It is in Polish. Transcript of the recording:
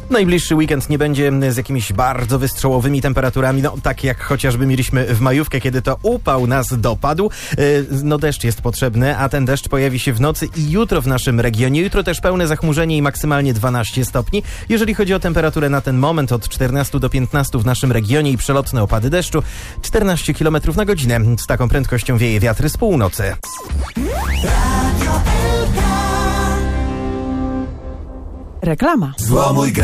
Najbliższy weekend nie będzie z jakimiś bardzo wystrzałowymi temperaturami, no tak jak chociażby mieliśmy w majówkę, kiedy to upał nas dopadł. No deszcz jest potrzebny, a ten deszcz pojawi się w nocy i jutro w naszym regionie. Jutro też pełne zachmurzenie i maksymalnie 12 stopni. Jeżeli chodzi o temperaturę na ten moment, od 14 do 15 w naszym regionie i przelotne opady deszczu, 14 km na godzinę. Z taką prędkością wieje wiatr z północy. Reklama.